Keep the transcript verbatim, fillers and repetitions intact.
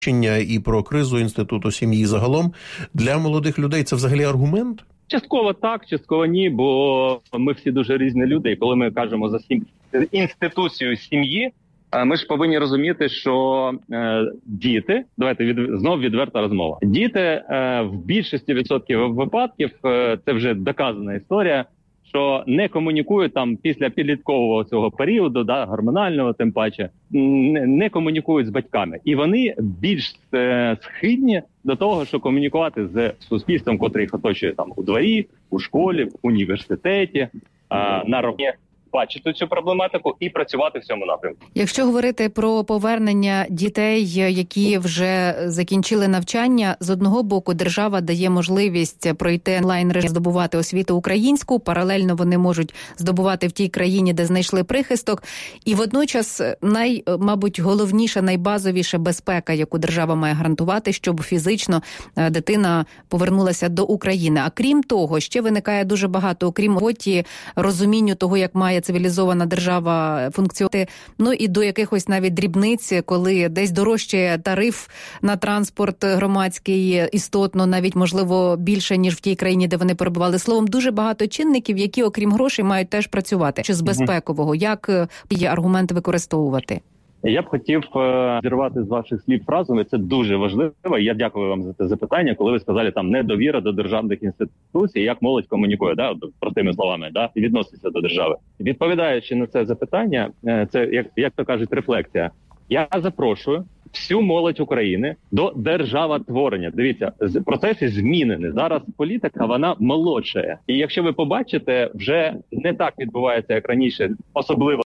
і про кризу інституту сім'ї загалом. Для молодих людей це взагалі аргумент? Частково так, частково ні, бо ми всі дуже різні люди, і коли ми кажемо за сім... інституцію сім'ї, ми ж повинні розуміти, що е, діти, давайте від, знов відверта розмова, діти е, в більшості відсотків випадків, е, це вже доказана історія, що не комунікують там після підліткового цього періоду, да, гормонального тим паче, не, не комунікують з батьками. І вони більш е, схильні до того, що комунікувати з суспільством, котре їх оточує там у дворі, у школі, в університеті, е, на роботі. Бачити цю проблематику і працювати в цьому напрямку. Якщо говорити про повернення дітей, які вже закінчили навчання, з одного боку держава дає можливість пройти онлайн-режим, здобувати освіту українську, паралельно вони можуть здобувати в тій країні, де знайшли прихисток. І водночас, най, мабуть, головніша, найбазовіша безпека, яку держава має гарантувати, щоб фізично дитина повернулася до України. А крім того, ще виникає дуже багато, окрім роботі, розумінню того, як має цивілізована держава функціонувати, ну і до якихось навіть дрібниць, коли десь дорожчає тариф на транспорт громадський істотно, навіть, можливо, більше, ніж в тій країні, де вони перебували. Словом, дуже багато чинників, які, окрім грошей, мають теж працювати. Чи з безпекового? Як є аргументи використовувати? Я б хотів е, зірвати з ваших слів фразу, і це дуже важливо. Я дякую вам за це запитання, коли ви сказали, там, недовіра до державних інституцій, як молодь комунікує, да, простими словами, да, і відноситься до держави. Відповідаючи на це запитання, е, це, як, як то кажуть, рефлексія. Я запрошую всю молодь України до державотворення. Дивіться, процеси змінені. Зараз політика, вона молодшає. І якщо ви побачите, вже не так відбувається, як раніше, особливо